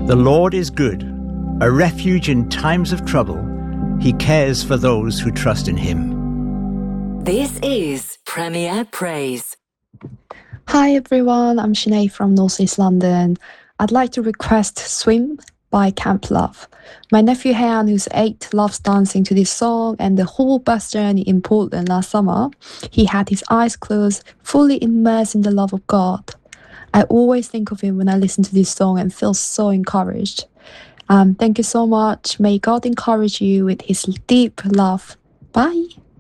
The Lord is good, a refuge in times of trouble. He cares for those who trust in him. This is Premier Praise. Hi everyone, I'm Sinead from North East London. I'd like to request Swim by Camp Love. My nephew Han, who's 8, loves dancing to this song, and the whole bus journey in Portland last summer, he had his eyes closed, fully immersed in the love of God. I always think of him when I listen to this song and feel so encouraged. Thank you so much. May God encourage you with his deep love. Bye.